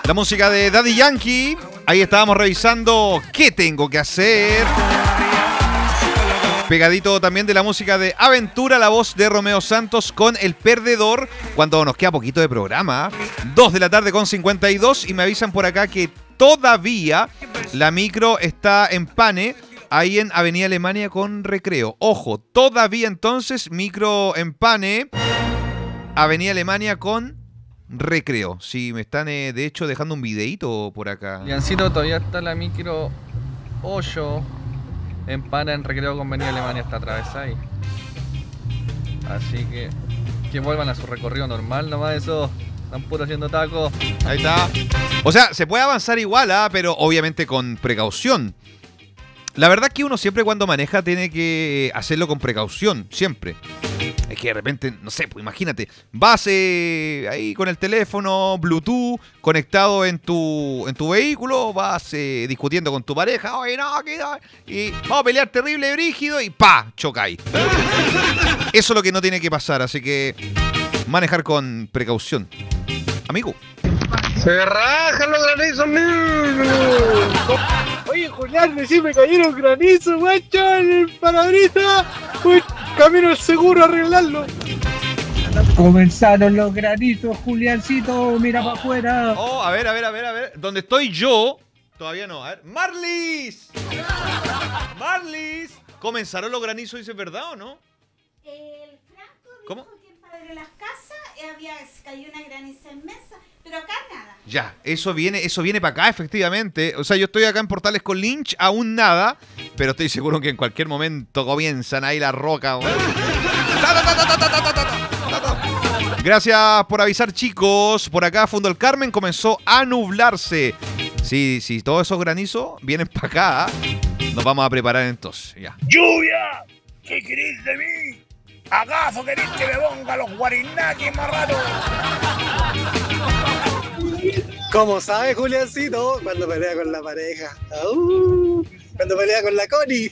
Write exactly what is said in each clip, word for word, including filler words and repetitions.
La música de Daddy Yankee. Ahí estábamos revisando qué tengo que hacer. Pegadito también de la música de Aventura, la voz de Romeo Santos con El Perdedor, cuando nos queda poquito de programa. dos de la tarde con cincuenta y dos y me avisan por acá que todavía la micro está en Pane, ahí en Avenida Alemania con Recreo. Ojo, todavía entonces micro en Pane, Avenida Alemania con Recreo. Sí, me están eh, de hecho dejando un videíto por acá. Yancito, todavía está la micro ocho en Pana, en Recreo con Avenida Alemania, está atravesada ahí. Así que que vuelvan a su recorrido normal, nomás eso. Están puro haciendo tacos. Ahí está. O sea, se puede avanzar igual, ¿ah? Pero obviamente con precaución. La verdad es que uno siempre cuando maneja tiene que hacerlo con precaución, siempre. Es que de repente, no sé, pues imagínate, vas eh, ahí con el teléfono, Bluetooth, conectado en tu en tu vehículo, vas eh, discutiendo con tu pareja, oye, no, que no, y vamos a pelear terrible, brígido, y ¡pa! Chocáis. Eso es lo que no tiene que pasar, así que manejar con precaución. Amigo. Se rajan los granizos, amigo. Oye, Julián, recién me cayeron granizos, guacho, en el parabrisas. Uy, camino seguro a arreglarlo. Comenzaron los granizos, Juliancito, mira para afuera. Oh, a ver, a ver, a ver, a ver. ¿Dónde estoy yo? Todavía no. A ver. ¡Marlis! ¡Marlis! ¿Comenzaron los granizos, dice verdad o no? El Franco dijo ¿Cómo? que en Padre Las Casas había caído una graniza inmensa, pero acá nada. Ya, eso viene, eso viene para acá, efectivamente. O sea, yo estoy acá en Portales con Lynch, aún nada, pero estoy seguro que en cualquier momento comienzan ahí la roca. Gracias por avisar, chicos. Por acá, Fondo del Carmen, comenzó a nublarse. Sí, sí, todos esos granizos vienen para acá. Nos vamos a preparar entonces, ya. ¡Lluvia! ¿Qué querés de mí? ¿Acaso querés que me ponga los guarinaquis más rato? ¿Cómo sabe Juliancito? Cuando pelea con la pareja. Uh, cuando pelea con la Connie.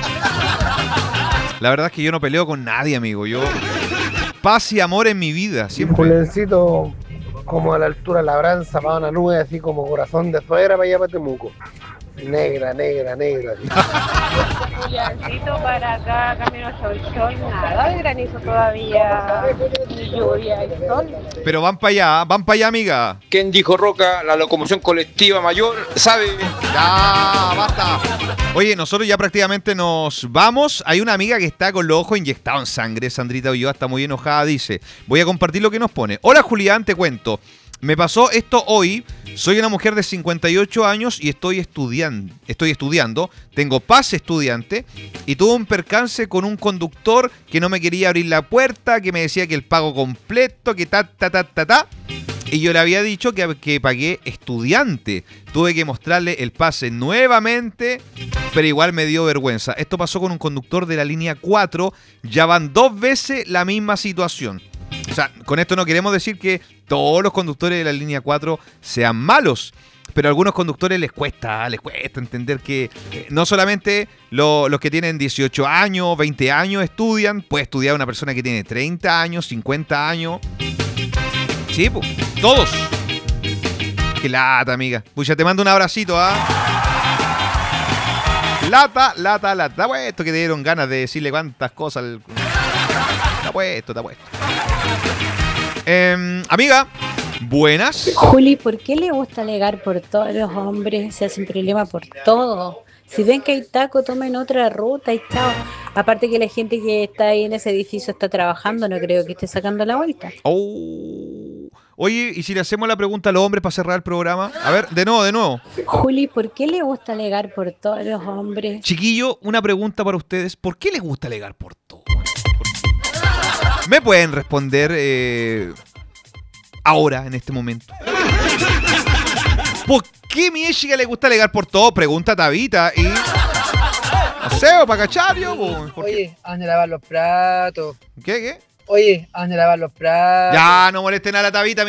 La verdad es que yo no peleo con nadie, amigo. Yo paz y amor en mi vida, siempre. Juliancito, como a la altura de labranza, para una nube así como corazón de suegra para allá para Temuco. Negra, negra, negra. Juliancito para acá, camino Cholchol, nada de granizo todavía, ni lluvia y sol. Pero van para allá, van para allá, amiga. ¿Quién dijo Roca? La locomoción colectiva mayor, ¿sabe? Ya, basta. Oye, nosotros ya prácticamente nos vamos. Hay una amiga que está con los ojos inyectados en sangre. Sandrita Ulloa está muy enojada, dice. Voy a compartir lo que nos pone. Hola, Julián, te cuento. Me pasó esto hoy. Soy una mujer de cincuenta y ocho años y estoy estudiando. Estoy estudiando. Tengo pase estudiante. Y tuve un percance con un conductor que no me quería abrir la puerta, que me decía que el pago completo, que ta, ta, ta, ta, ta. Y yo le había dicho que, que pagué estudiante. Tuve que mostrarle el pase nuevamente, pero igual me dio vergüenza. Esto pasó con un conductor de la línea cuatro. Ya van dos veces la misma situación. O sea, con esto no queremos decir que todos los conductores de la línea cuatro sean malos, pero a algunos conductores les cuesta, les cuesta entender que eh, no solamente lo, los que tienen dieciocho años, veinte años estudian, puede estudiar una persona que tiene treinta años, cincuenta años. Sí, pues, todos. Qué lata, amiga. Pucha, te mando un abracito, ¿ah? Lata, lata, lata. Está puesto que te dieron ganas de decirle cuántas cosas. Al... Está puesto, está puesto. Eh, amiga, buenas. Juli, ¿por qué le gusta alegar por todos los hombres? Se hacen problema por todo. Si ven que hay taco, tomen otra ruta y chao. Aparte que la gente que está ahí en ese edificio está trabajando, no creo que esté sacando la vuelta. Oh. Oye, ¿y si le hacemos la pregunta a los hombres para cerrar el programa? A ver, de nuevo, de nuevo. Juli, ¿por qué le gusta alegar por todos los hombres? Chiquillo, una pregunta para ustedes. ¿Por qué les gusta alegar por todo? ¿Me pueden responder eh, ahora, en este momento? ¿Por qué mi chica le gusta alegar por todo? Pregunta Tabita y... No sé, para cachar yo. Oye, han de lavar los platos. ¿Qué, qué? Oye, han de lavar los platos. Ya, no molesten a la Tabita.